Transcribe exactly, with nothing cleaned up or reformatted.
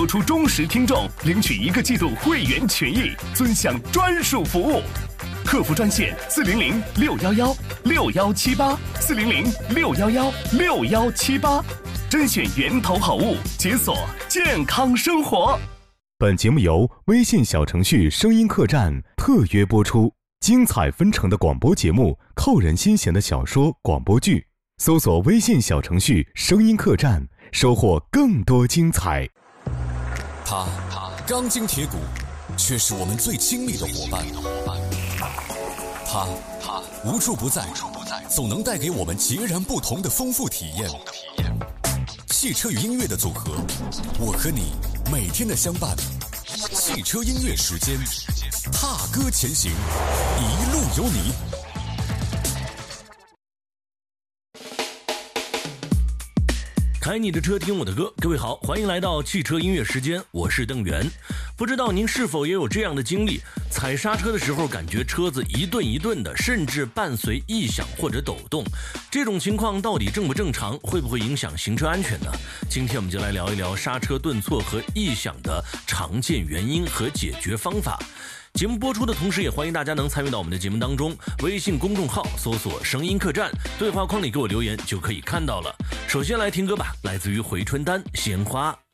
出忠实听众领取一个季度会员权益，尊享专属服务。客服专线四零零六幺幺六幺七八四零零六幺幺六幺七八，甄选源头好物，解锁健康生活。 本节目由微信小程序声音客栈特约播出，精彩纷呈的广播节目，扣人心弦的小说广播剧，搜索微信小程序声音客栈，收获更多精彩。 他钢筋铁骨，却是我们最亲密的伙伴。他无处不在，总能带给我们截然不同的丰富体验。汽车与音乐的组合，我和你每天的相伴。汽车音乐时间，踏歌前行，一路有你。 开你的车，听我的歌。各位好，欢迎来到汽车音乐时间，我是邓源。不知道您是否也有这样的经历，踩刹车的时候感觉车子一顿一顿的，甚至伴随异响或者抖动，这种情况到底正不正常，会不会影响行车安全呢？今天我们就来聊一聊刹车顿挫和异响的常见原因和解决方法。节目播出的同时，也欢迎大家能参与到我们的节目当中。微信公众号搜索声音客栈，对话框里给我留言就可以看到了。首先来听歌吧，来自于回春丹鲜花。